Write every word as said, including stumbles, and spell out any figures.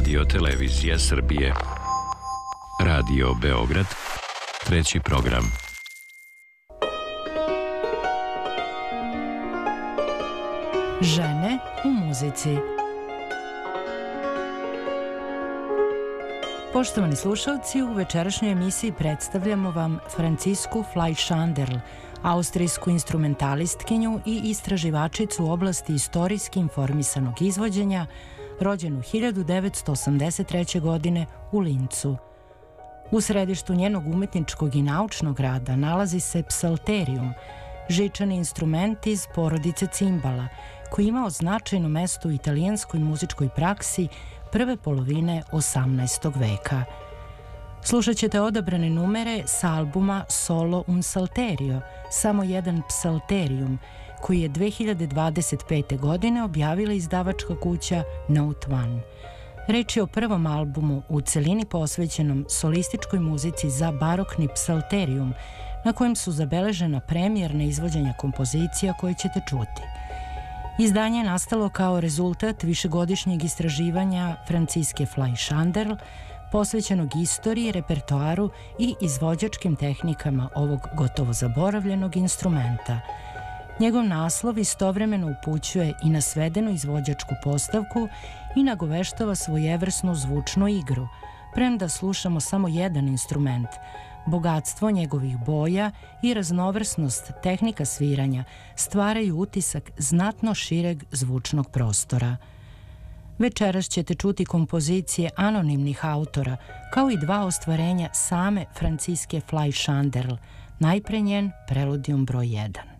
Radio Televizija Srbije. Radio Beograd, treći program. Žene u muzici. Poštovani slušalci, u večerašnjoj emisiji predstavljamo vam Francisku Fleischanderl, austrijsku instrumentalistkinju i istraživačicu u oblasti istorijski informisanog izvođenja, rođenu hiljadu devetsto osamdeset treće. godine u Lincu. U središtu njenog umetničkog i naučnog rada nalazi se psalterium, žičani instrument iz porodice cimbala, koji je imao značajno mesto u italijanskoj muzičkoj praksi prve polovine osamnaestog veka. Slušat ćete odabrane numere s albuma Solo un Salterio, samo jedan psalterium, koji je dve hiljade dvadeset pete. godine objavila izdavačka kuća Note One. Reč je o prvom albumu u celini posvećenom solističkoj muzici za barokni psalterium, na kojem su zabeležena premijerna izvođenja kompozicija koje ćete čuti. Izdanje je nastalo kao rezultat višegodišnjeg istraživanja Franciske Fleischanderl, posvećenog istoriji, repertoaru i izvođačkim tehnikama ovog gotovo zaboravljenog instrumenta. Njegov naslov istovremeno upućuje i na svedenu izvođačku postavku i nagoveštava svojevrsnu zvučnu igru, premda slušamo samo jedan instrument. Bogatstvo njegovih boja i raznovrsnost tehnika sviranja stvaraju utisak znatno šireg zvučnog prostora. Večeras ćete čuti kompozicije anonimnih autora, kao i dva ostvarenja same Franciske Fleischanderl, najpre njen Preludium broj jedan.